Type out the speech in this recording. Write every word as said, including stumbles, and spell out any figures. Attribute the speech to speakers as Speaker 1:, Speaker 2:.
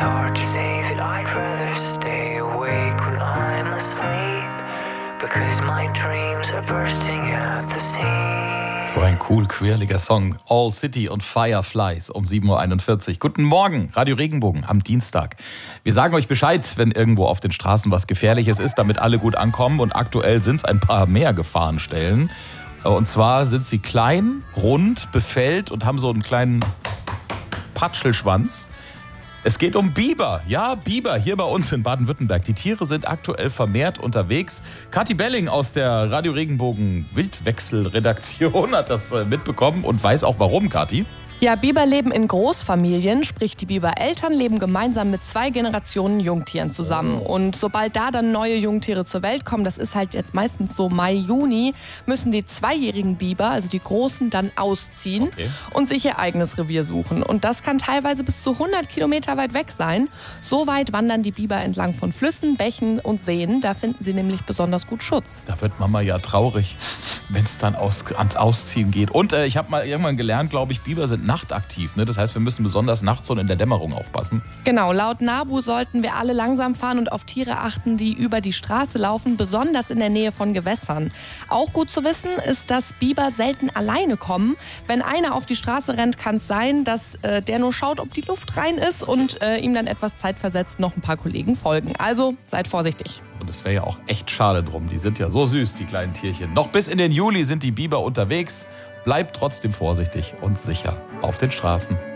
Speaker 1: hard to say that I'd rather stay awake when I'm asleep, because my dreams are bursting at the seams.
Speaker 2: So ein cool, quirliger Song. All City und Fireflies um sieben Uhr einundvierzig. Guten Morgen, Radio Regenbogen am Dienstag. Wir sagen euch Bescheid, wenn irgendwo auf den Straßen was Gefährliches ist, damit alle gut ankommen. Und aktuell sind es ein paar mehr Gefahrenstellen. Und zwar sind sie klein, rund, befällt und haben so einen kleinen Patschelschwanz. Es geht um Biber. Ja, Biber hier bei uns in Baden-Württemberg. Die Tiere sind aktuell vermehrt unterwegs. Kathi Belling aus der Radio Regenbogen Wildwechsel-Redaktion hat das mitbekommen und weiß auch warum, Kathi.
Speaker 3: Ja, Biber leben in Großfamilien, sprich die Bibereltern leben gemeinsam mit zwei Generationen Jungtieren zusammen. Und sobald da dann neue Jungtiere zur Welt kommen, das ist halt jetzt meistens so Mai, Juni, müssen die zweijährigen Biber, also die Großen, dann ausziehen
Speaker 2: Okay.
Speaker 3: und sich ihr eigenes Revier suchen. Und das kann teilweise bis zu hundert Kilometer weit weg sein. So weit wandern die Biber entlang von Flüssen, Bächen und Seen. Da finden sie nämlich besonders gut Schutz.
Speaker 2: Da wird Mama ja traurig, wenn es dann aus, ans Ausziehen geht. Und äh, ich habe mal irgendwann gelernt, glaube ich, Biber sind nachtaktiv. Ne? Das heißt, wir müssen besonders nachts und in der Dämmerung aufpassen.
Speaker 3: Genau, laut NABU sollten wir alle langsam fahren und auf Tiere achten, die über die Straße laufen, besonders in der Nähe von Gewässern. Auch gut zu wissen ist, dass Biber selten alleine kommen. Wenn einer auf die Straße rennt, kann es sein, dass äh, der nur schaut, ob die Luft rein ist und äh, ihm dann etwas zeitversetzt noch ein paar Kollegen folgen. Also seid vorsichtig.
Speaker 2: Und es wäre ja auch echt schade drum. Die sind ja so süß, die kleinen Tierchen. Noch bis in den Juli sind die Biber unterwegs. Bleibt trotzdem vorsichtig und sicher auf den Straßen.